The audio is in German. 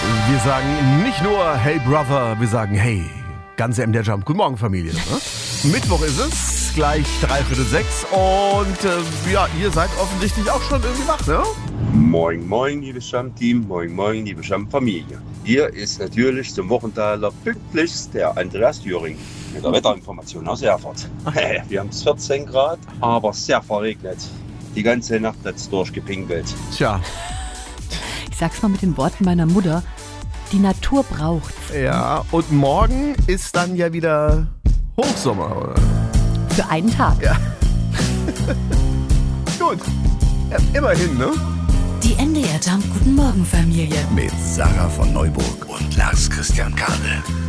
Wir sagen nicht nur Hey Brother, wir sagen Hey, ganze MDR Jump. Guten Morgen, Familie. Mittwoch ist es, gleich 5:45 und ja, ihr seid offensichtlich auch schon irgendwie wach, ne? Moin, moin, liebes Jump-Team, moin, moin, liebe Jump-Familie. Hier ist natürlich zum Wochenteiler pünktlichst der Andreas Thüring mit der Wetterinformation aus Erfurt. Wir haben 14 Grad, aber sehr verregnet. Die ganze Nacht hat es durchgepinkelt. Tja. Ich sag's mal mit den Worten meiner Mutter, die Natur braucht's. Ja, und morgen ist dann ja wieder Hochsommer, oder? Für einen Tag. Ja. Gut. Ja, immerhin, ne? Die MDR Jump Guten Morgen Familie. Mit Sarah von Neuburg und Lars Christian Kade.